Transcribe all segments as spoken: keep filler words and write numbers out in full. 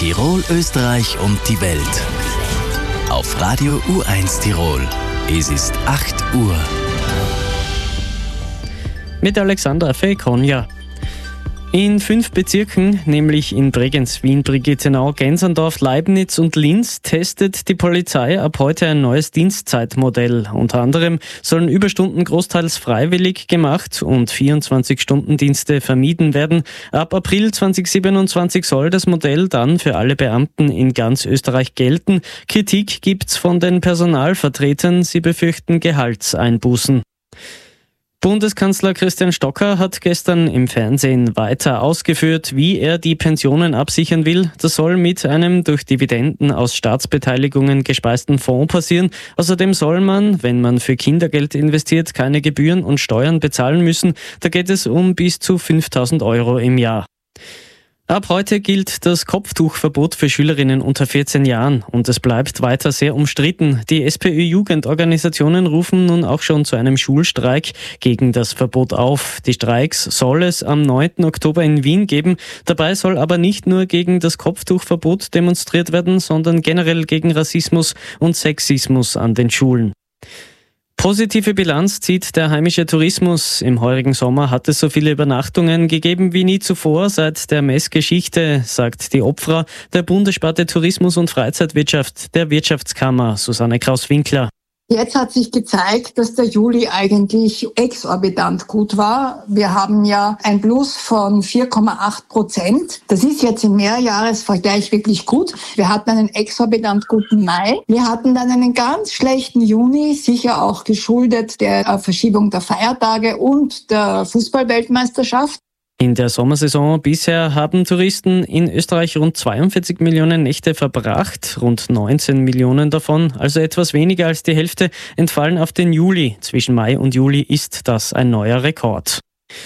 Tirol, Österreich und die Welt. Auf Radio U eins Tirol. Es ist acht Uhr. Mit Alexandra Feikonja. In fünf Bezirken, nämlich in Bregenz, Wien, Brigittenau, Gensendorf, Leibnitz und Linz, testet die Polizei ab heute ein neues Dienstzeitmodell. Unter anderem sollen Überstunden großteils freiwillig gemacht und vierundzwanzig-Stunden-Dienste vermieden werden. Ab April zweitausendsiebenundzwanzig soll das Modell dann für alle Beamten in ganz Österreich gelten. Kritik gibt's von den Personalvertretern, sie befürchten Gehaltseinbußen. Bundeskanzler Christian Stocker hat gestern im Fernsehen weiter ausgeführt, wie er die Pensionen absichern will. Das soll mit einem durch Dividenden aus Staatsbeteiligungen gespeisten Fonds passieren. Außerdem soll man, wenn man für Kindergeld investiert, keine Gebühren und Steuern bezahlen müssen. Da geht es um bis zu fünftausend Euro im Jahr. Ab heute gilt das Kopftuchverbot für Schülerinnen unter vierzehn Jahren und es bleibt weiter sehr umstritten. Die SPÖ-Jugendorganisationen rufen nun auch schon zu einem Schulstreik gegen das Verbot auf. Die Streiks soll es am neunten Oktober in Wien geben. Dabei soll aber nicht nur gegen das Kopftuchverbot demonstriert werden, sondern generell gegen Rassismus und Sexismus an den Schulen. Positive Bilanz zieht der heimische Tourismus. Im heurigen Sommer hat es so viele Übernachtungen gegeben wie nie zuvor seit der Messgeschichte, sagt die Opfra der Bundessparte Tourismus und Freizeitwirtschaft der Wirtschaftskammer, Susanne Kraus-Winkler. Jetzt hat sich gezeigt, dass der Juli eigentlich exorbitant gut war. Wir haben ja ein Plus von vier Komma acht Prozent. Das ist jetzt im Mehrjahresvergleich wirklich gut. Wir hatten einen exorbitant guten Mai. Wir hatten dann einen ganz schlechten Juni, sicher auch geschuldet der Verschiebung der Feiertage und der Fußballweltmeisterschaft. In der Sommersaison bisher haben Touristen in Österreich rund zweiundvierzig Millionen Nächte verbracht. Rund neunzehn Millionen davon, also etwas weniger als die Hälfte, entfallen auf den Juli. Zwischen Mai und Juli ist das ein neuer Rekord.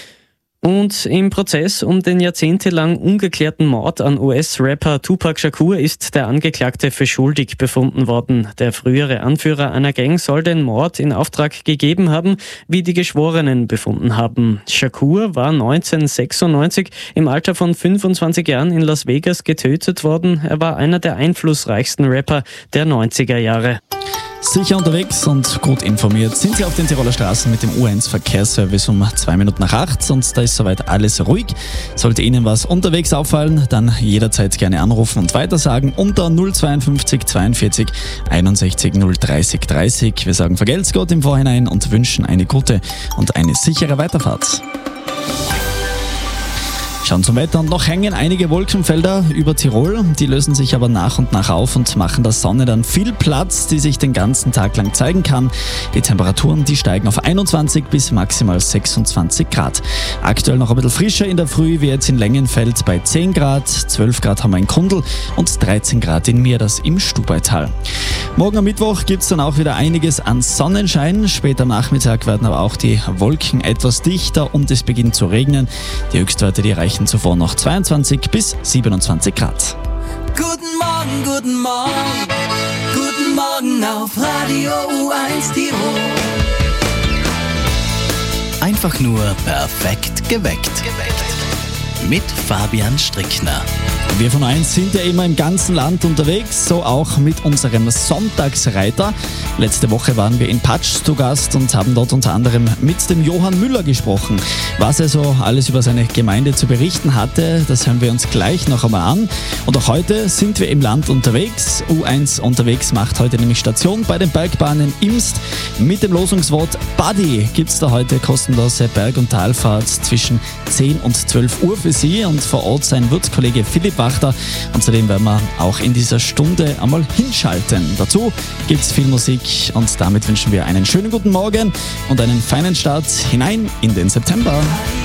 Und im Prozess um den jahrzehntelang ungeklärten Mord an U S-Rapper Tupac Shakur ist der Angeklagte für schuldig befunden worden. Der frühere Anführer einer Gang soll den Mord in Auftrag gegeben haben, wie die Geschworenen befunden haben. Shakur war neunzehnhundertsechsundneunzig im Alter von fünfundzwanzig Jahren in Las Vegas getötet worden. Er war einer der einflussreichsten Rapper der neunziger Jahre. Sicher unterwegs und gut informiert sind Sie auf den Tiroler Straßen mit dem U eins Verkehrsservice um zwei Minuten nach acht und da ist soweit alles ruhig. Sollte Ihnen was unterwegs auffallen, dann jederzeit gerne anrufen und weitersagen unter null zweiundfünfzig zweiundvierzig einundsechzig null dreißig dreißig. Wir sagen vergelt's Gott im Vorhinein und wünschen eine gute und eine sichere Weiterfahrt. Schauen zum Wetter und noch hängen einige Wolkenfelder über Tirol. Die lösen sich aber nach und nach auf und machen der Sonne dann viel Platz, die sich den ganzen Tag lang zeigen kann. Die Temperaturen, die steigen auf einundzwanzig bis maximal sechsundzwanzig Grad. Aktuell noch ein bisschen frischer in der Früh, wie jetzt in Längenfeld bei zehn Grad, zwölf Grad haben wir in Kundl und dreizehn Grad in Mierders im Stubaital. Morgen am Mittwoch gibt es dann auch wieder einiges an Sonnenschein. Später am Nachmittag werden aber auch die Wolken etwas dichter und es beginnt zu regnen. Die Höchstwerte, die reichen zuvor noch zweiundzwanzig bis siebenundzwanzig Grad. Guten Morgen, guten Morgen, guten Morgen auf Radio U eins Tirol. Einfach nur perfekt geweckt. Mit Fabian Strickner. Wir von eins sind ja immer im ganzen Land unterwegs, so auch mit unserem Sonntagsreiter. Letzte Woche waren wir in Patsch zu Gast und haben dort unter anderem mit dem Johann Müller gesprochen. Was er so alles über seine Gemeinde zu berichten hatte, das hören wir uns gleich noch einmal an. Und auch heute sind wir im Land unterwegs. U eins unterwegs macht heute nämlich Station bei den Bergbahnen Imst. Mit dem Losungswort Buddy gibt es da heute kostenlose Berg- und Talfahrt zwischen zehn und zwölf Uhr für Sie. Und vor Ort sein wird Kollege Philipp Wachter. Und zudem werden wir auch in dieser Stunde einmal hinschalten. Dazu gibt es viel Musik und damit wünschen wir einen schönen guten Morgen und einen feinen Start hinein in den September.